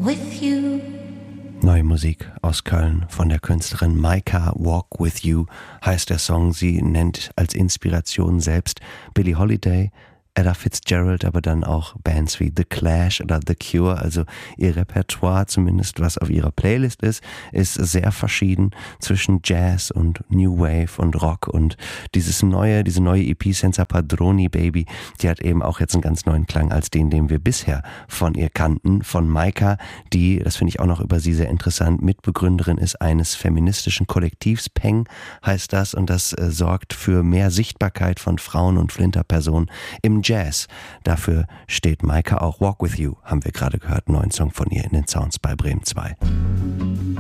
with you. Neue Musik aus Köln von der Künstlerin Maika, Walk With You heißt der Song. Sie nennt als Inspiration selbst Billie Holiday, Ella Fitzgerald, aber dann auch Bands wie The Clash oder The Cure. Also ihr Repertoire, zumindest was auf ihrer Playlist ist sehr verschieden zwischen Jazz und New Wave und Rock. Und diese neue EP Senza Padroni Baby, die hat eben auch jetzt einen ganz neuen Klang als den wir bisher von ihr kannten, von Maika, die, das finde ich auch noch über sie sehr interessant, Mitbegründerin ist eines feministischen Kollektivs, Peng heißt das, und das sorgt für mehr Sichtbarkeit von Frauen und Flinterpersonen im Jazz. Dafür steht Maika auch. Walk With You haben wir gerade gehört, neuen Song von ihr in den Sounds bei Bremen 2.